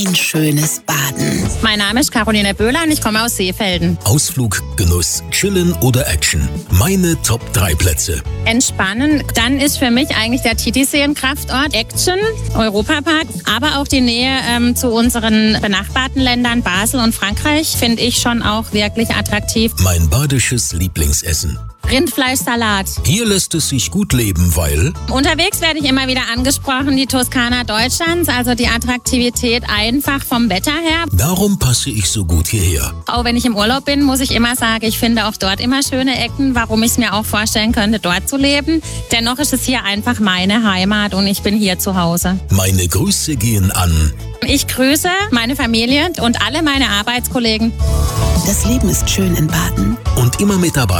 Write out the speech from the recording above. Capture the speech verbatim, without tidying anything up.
Ein schönes Baden. Mein Name ist Caroline Böhler und ich komme aus Seefelden. Ausflug, Genuss, Chillen oder Action. Meine Top drei Plätze. Entspannen, dann ist für mich eigentlich der Titisee ein Kraftort. Action, Europapark, aber auch die Nähe ähm, zu unseren benachbarten Ländern Basel und Frankreich finde ich schon auch wirklich attraktiv. Mein badisches Lieblingsessen. Rindfleischsalat. Hier lässt es sich gut leben, weil... Unterwegs werde ich immer wieder angesprochen, die Toskana Deutschlands, also die Attraktivität einfach vom Wetter her. Darum passe ich so gut hierher. Auch wenn ich im Urlaub bin, muss ich immer sagen, ich finde auch dort immer schöne Ecken, warum ich es mir auch vorstellen könnte, dort zu leben. Dennoch ist es hier einfach meine Heimat und ich bin hier zu Hause. Meine Grüße gehen an... Ich grüße meine Familie und alle meine Arbeitskollegen. Das Leben ist schön in Baden. Und immer mit dabei